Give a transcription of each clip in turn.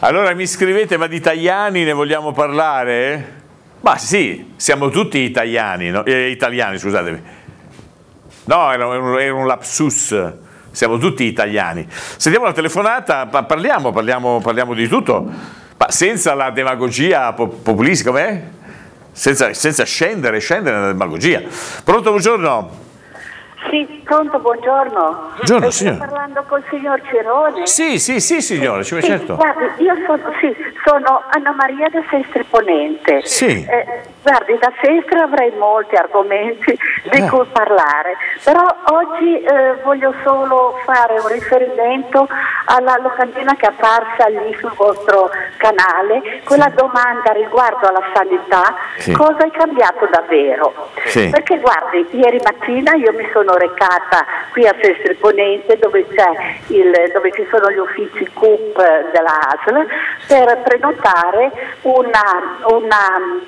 Allora mi scrivete, ma di italiani ne vogliamo parlare? Ma sì, siamo tutti italiani, no? Italiani, scusatemi. No, era un lapsus. Siamo tutti italiani. Sentiamo la telefonata, parliamo di tutto, ma senza la demagogia populistica, com'è? Senza scendere nella demagogia. Pronto, buongiorno? Sì, pronto, buongiorno. Buongiorno, signor. Sto parlando col signor Cirone? Sì, signora, sì, certo. Guardi, io sono Anna Maria da Sestri Ponente. Sì. Guardi, da Sestri avrei molti argomenti di cui parlare, però oggi voglio solo fare un riferimento alla locandina che è apparsa lì sul vostro canale, quella domanda riguardo alla sanità, cosa è cambiato davvero? Sì. Perché guardi, ieri mattina io mi sono recata qui a Sestri Ponente dove ci sono gli uffici CUP della ASL per prenotare una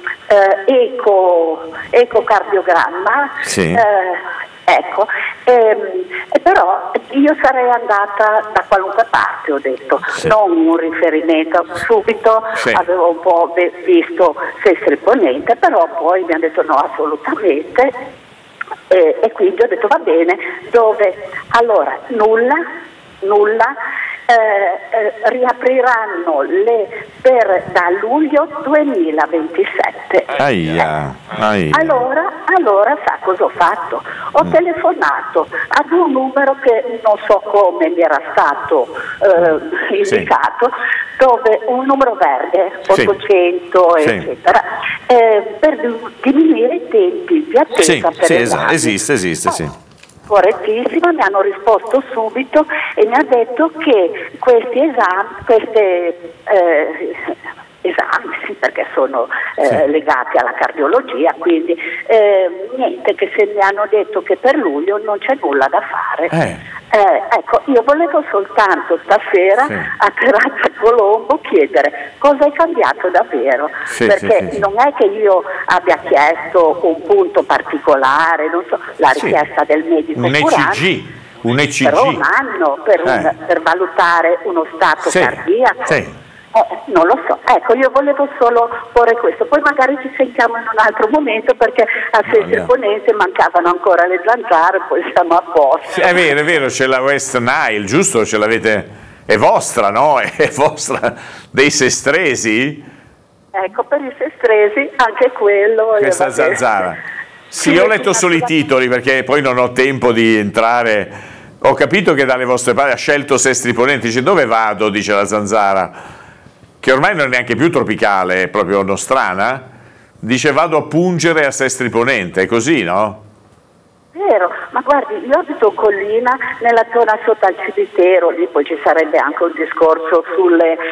ecocardiogramma. Sì. Però io sarei andata da qualunque parte, ho detto, non un riferimento subito, avevo un po' visto Sestri Ponente, però poi mi hanno detto no, assolutamente. E quindi ho detto va bene, dove? Allora, nulla, riapriranno da luglio 2027. Allora sa cosa ho fatto? Ho telefonato ad un numero che non so come mi era stato indicato, dove un numero verde, 800 eccetera, per diminuire i tempi di attesa per esami. Esiste, sì. Correttissima, mi hanno risposto subito e mi ha detto che questi esami, sì, perché sono legati alla cardiologia, quindi niente, che se mi hanno detto che per luglio non c'è nulla da fare. Ecco, io volevo soltanto stasera a Terrazza Colombo chiedere cosa è cambiato davvero, perché non è che io abbia chiesto un punto particolare, non so, la richiesta del medico curante, un ECG però un anno per valutare uno stato cardiaco. Non lo so, ecco, io volevo solo porre questo, poi magari ci sentiamo in un altro momento perché a Sestri Ponente mancavano ancora le zanzare, poi siamo a posto. È vero, c'è la West Nile, giusto? Ce l'avete, è vostra, no? È vostra, dei sestresi? Ecco, per i sestresi anche quello. Questa zanzara. Sì, io ho letto solo i titoli perché poi non ho tempo di entrare. Ho capito che dalle vostre parti ha scelto Sestri Ponente, dice dove vado, dice la zanzara. Che ormai non è neanche più tropicale, è proprio nostrana, dice vado a pungere a Sestri Ponente, è così, no? Vero, ma guardi, io abito in collina nella zona sotto al cimitero, lì poi ci sarebbe anche un discorso sulle